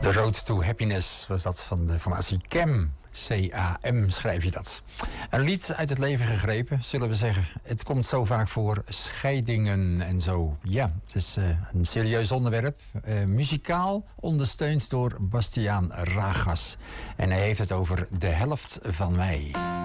The Road to Happiness was dat van de formatie CAM. C-A-M schrijf je dat. Een lied uit het leven gegrepen, zullen we zeggen. Het komt zo vaak voor, scheidingen en zo. Ja, het is een serieus onderwerp. Muzikaal ondersteund door Bastiaan Ragas. En hij heeft het over de helft van mij.